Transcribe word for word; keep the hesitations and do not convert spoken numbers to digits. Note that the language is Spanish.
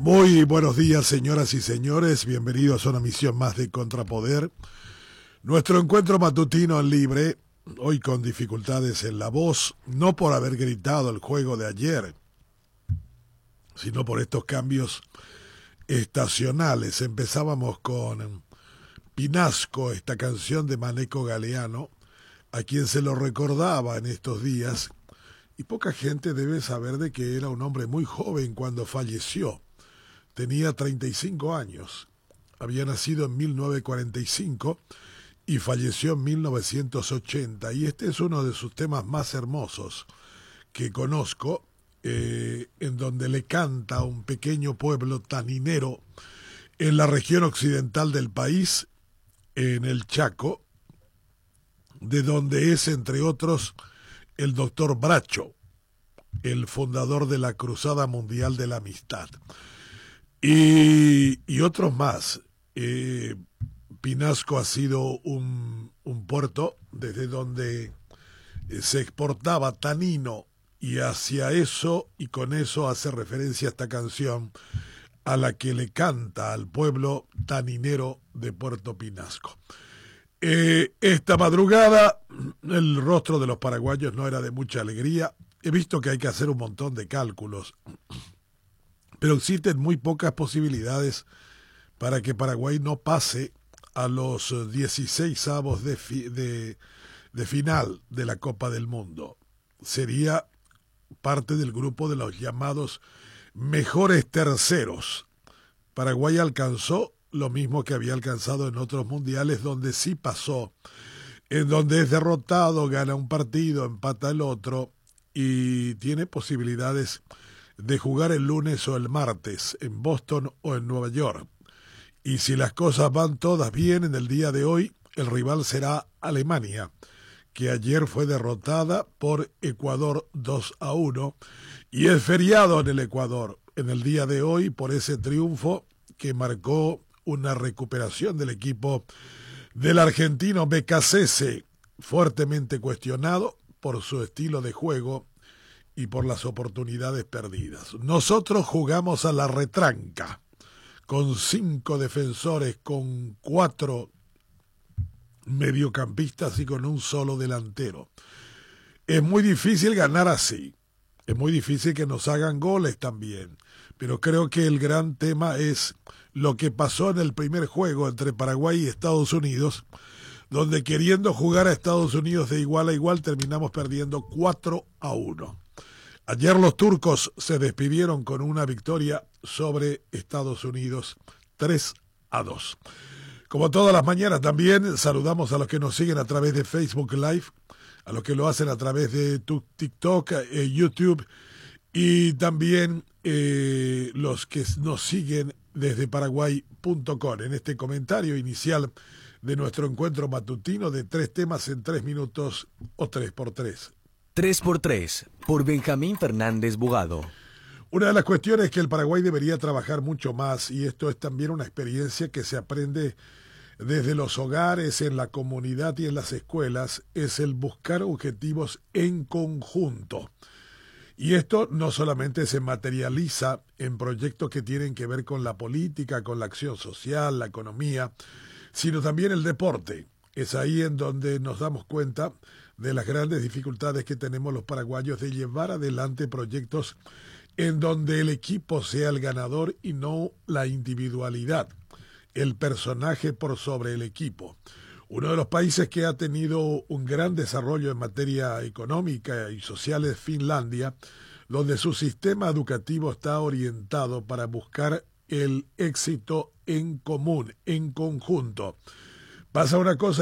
Muy buenos días, señoras y señores. Bienvenidos a una misión más de Contrapoder. Nuestro encuentro matutino en libre, hoy con dificultades en la voz, no por haber gritado el juego de ayer, sino por estos cambios estacionales. Empezábamos con Pinasco, esta canción de Maneco Galeano, a quien se lo recordaba en estos días, y poca gente debe saber de que era un hombre muy joven cuando falleció. Tenía treinta y cinco años, había nacido en mil novecientos cuarenta y cinco y falleció en mil novecientos ochenta, y este es uno de sus temas más hermosos que conozco, eh, en donde le canta a un pequeño pueblo taninero en la región occidental del país, en el Chaco, de donde es, entre otros, el doctor Bracho, el fundador de la Cruzada Mundial de la Amistad. Y, y otros más. Eh, Pinasco ha sido un, un puerto desde donde eh, se exportaba tanino, y hacia eso, y con eso hace referencia a esta canción, a la que le canta al pueblo taninero de Puerto Pinasco. Eh, esta madrugada el rostro de los paraguayos no era de mucha alegría. He visto que hay que hacer un montón de cálculos, pero existen muy pocas posibilidades para que Paraguay no pase a los dieciséis avos de, fi, de, de final de la Copa del Mundo. Sería parte del grupo de los llamados mejores terceros. Paraguay alcanzó lo mismo que había alcanzado en otros mundiales, donde sí pasó, en donde es derrotado, gana un partido, empata el otro, y tiene posibilidades de jugar el lunes o el martes en Boston o en Nueva York. Y si las cosas van todas bien en el día de hoy, el rival será Alemania, que ayer fue derrotada por Ecuador dos a uno, y es feriado en el Ecuador en el día de hoy por ese triunfo que marcó una recuperación del equipo del argentino Becasese, fuertemente cuestionado por su estilo de juego y por las oportunidades perdidas. Nosotros jugamos a la retranca, con cinco defensores, con cuatro mediocampistas y con un solo delantero. Es muy difícil ganar así, es muy difícil que nos hagan goles también, pero creo que el gran tema es lo que pasó en el primer juego entre Paraguay y Estados Unidos, donde queriendo jugar a Estados Unidos de igual a igual terminamos perdiendo cuatro a uno. Ayer los turcos se despidieron con una victoria sobre Estados Unidos tres a dos. Como todas las mañanas también saludamos a los que nos siguen a través de Facebook Live, a los que lo hacen a través de TikTok, eh, YouTube, y también eh, los que nos siguen desde paraguay punto com. En este comentario inicial de nuestro encuentro matutino de tres temas en tres minutos o tres por tres. tres por tres, por Benjamín Fernández Bugado. Una de las cuestiones que el Paraguay debería trabajar mucho más, y esto es también una experiencia que se aprende desde los hogares, en la comunidad y en las escuelas, es el buscar objetivos en conjunto. Y esto no solamente se materializa en proyectos que tienen que ver con la política, con la acción social, la economía, sino también el deporte. Es ahí en donde nos damos cuenta de las grandes dificultades que tenemos los paraguayos de llevar adelante proyectos en donde el equipo sea el ganador y no la individualidad, el personaje por sobre el equipo. Uno de los países que ha tenido un gran desarrollo en materia económica y social es Finlandia, donde su sistema educativo está orientado para buscar el éxito en común, en conjunto. Pasa una cosa